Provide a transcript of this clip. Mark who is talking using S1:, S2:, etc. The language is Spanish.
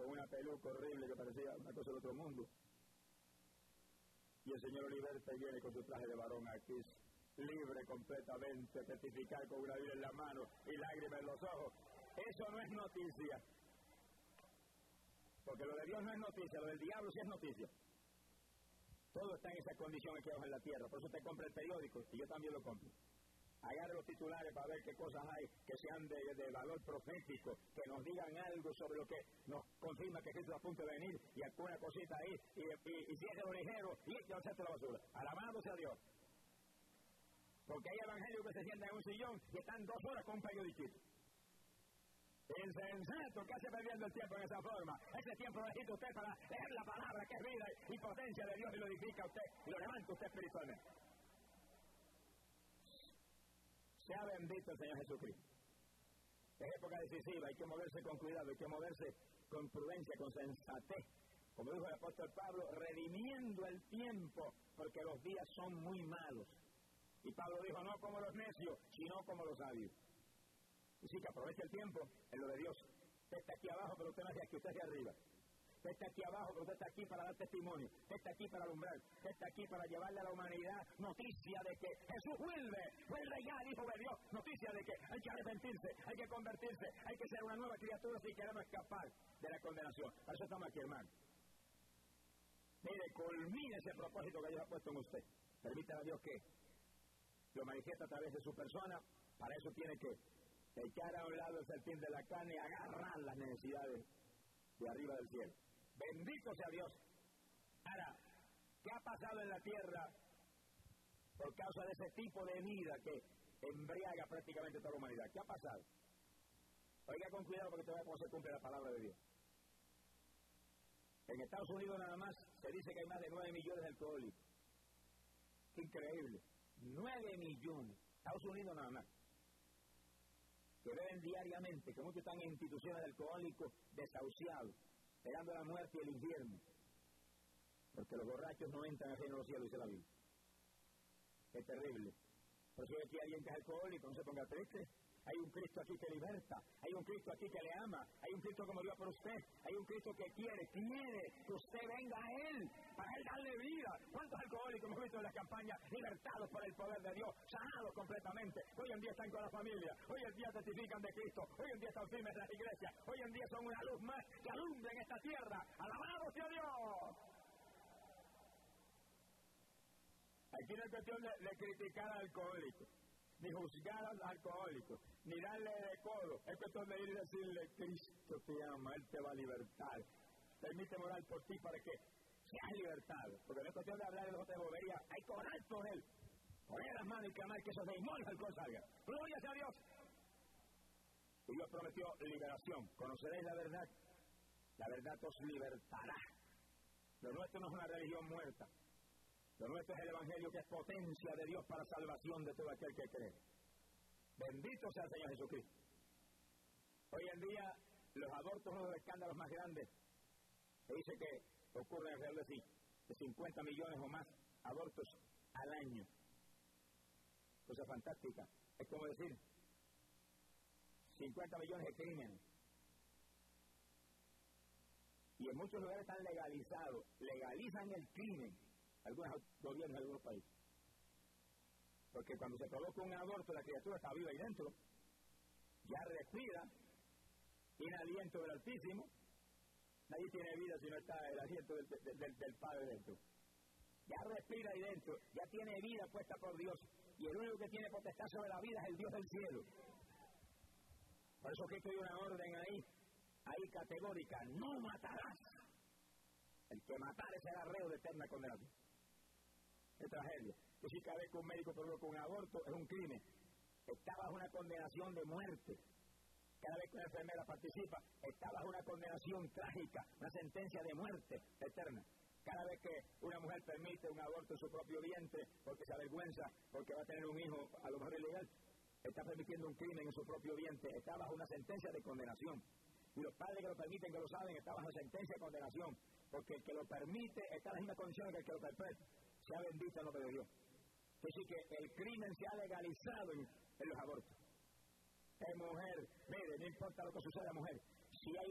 S1: con una peluca horrible que parecía una cosa del otro mundo. Y el Señor lo liberta y viene con su traje de varón aquí, libre completamente, testificar con una Biblia en la mano y lágrimas en los ojos. Eso no es noticia. Porque lo de Dios no es noticia, lo del diablo sí es noticia. Todo está en esa condición aquí abajo en la tierra. Por eso usted compra el periódico, y yo también lo compro. Agarre los titulares para ver qué cosas hay que sean de valor profético, que nos digan algo sobre lo que nos confirma que Cristo está a punto de venir, y alguna cosita ahí, y si es de ligero, y yo acepto la basura. Alabado sea Dios. Porque hay evangelios que se sientan en un sillón y están 2 horas con un periodiquito. Insensato, ¿qué hace perdiendo el tiempo en esa forma? Ese tiempo lo necesita usted para leer la palabra que es vida y potencia de Dios, y lo edifica a usted y lo levanta usted espiritualmente. Sea bendito el Señor Jesucristo. Es época decisiva, hay que moverse con cuidado, hay que moverse con prudencia, con sensatez. Como dijo el apóstol Pablo, redimiendo el tiempo, porque los días son muy malos. Y Pablo dijo, no como los necios, sino como los sabios. Así que aproveche el tiempo en lo de Dios. Usted está aquí abajo, pero usted no es de aquí, usted es de arriba. Usted está aquí abajo, pero usted está aquí para dar testimonio. Usted está aquí para alumbrar. Usted está aquí para llevarle a la humanidad noticia de que Jesús vuelve ya, el Hijo de Dios. Noticia de que hay que arrepentirse, hay que convertirse, hay que ser una nueva criatura si queremos escapar de la condenación. Para eso estamos aquí, hermano. Mire, culmine ese propósito que Dios ha puesto en usted. Permítale a Dios que lo manifiesta a través de su persona. Para eso tiene que echar a un lado el serpín de la carne y agarrar las necesidades de arriba del cielo. Bendito sea Dios. Ahora, ¿qué ha pasado en la tierra por causa de ese tipo de vida que embriaga prácticamente toda la humanidad? ¿Qué ha pasado? Oiga con cuidado porque todavía no se cumple la palabra de Dios. En Estados Unidos nada más se dice que hay más de 9 millones de alcohólicos. Qué increíble. 9 millones. Estados Unidos nada más. Que beben diariamente, que muchos están en instituciones de alcohólicos desahuciados, esperando la muerte y el infierno. Porque los borrachos no entran al reino de los cielos, dice la Biblia. Es terrible. Por eso aquí hay alguien que es alcohólico, no se ponga triste. Hay un Cristo aquí que liberta, hay un Cristo aquí que le ama, hay un Cristo que murió por usted, hay un Cristo que quiere que usted venga a Él, para Él darle vida. ¿Cuántos alcohólicos hemos visto en las campañas libertados por el poder de Dios, sanados completamente? Hoy en día están con la familia, hoy en día testifican de Cristo, hoy en día están firmes en las iglesias, hoy en día son una luz más que alumbra en esta tierra. ¡Alabado sea Dios! Aquí no es cuestión de criticar al alcohólico, ni juzgar al alcohólico, ni darle de codo. Es cuestión de ir y decirle, Cristo te ama, Él te va a libertar. Permíteme orar por ti para que seas libertado. Porque no es cuestión de hablar de los de bobería, hay que orar por Él. Poner las manos y clamar que esos demonios alcohol salgan. ¡Gloria sea a Dios! Y Dios prometió liberación. Conoceréis la verdad os libertará. Lo nuestro no es una religión muerta. Lo nuestro es el Evangelio, que es potencia de Dios para salvación de todo aquel que cree. Bendito sea el Señor Jesucristo. Hoy en día, los abortos son uno de los escándalos más grandes. Se dice que ocurren alrededor de 50 millones o más abortos al año. Cosa fantástica. Es como decir, 50 millones de crímenes. Y en muchos lugares están legalizados. Legalizan el crimen. Algunos gobiernos de algunos países. Porque cuando se provoca un aborto, la criatura está viva ahí dentro, ya respira, tiene aliento del Altísimo. Nadie tiene vida si no está el aliento del Padre dentro. Ya respira ahí dentro, ya tiene vida puesta por Dios. Y el único que tiene potestad sobre la vida es el Dios del cielo. Por eso que hay una orden ahí categórica: no matarás. El que matare será reo de eterna condenación. Es tragedia. Es decir, cada vez que un médico provoca un aborto es un crimen. Está bajo una condenación de muerte. Cada vez que una enfermera participa, está bajo una condenación trágica, una sentencia de muerte eterna. Cada vez que una mujer permite un aborto en su propio vientre porque se avergüenza, porque va a tener un hijo a lo mejor ilegal, está permitiendo un crimen en su propio vientre, está bajo una sentencia de condenación. Y los padres que lo permiten, que lo saben, están bajo sentencia de condenación, porque el que lo permite está en las mismas condiciones que el que lo perpetra. Sea bendito el nombre de Dios. Es decir, que el crimen se ha legalizado en los abortos. Mujer, mire, no importa lo que suceda, mujer, si hay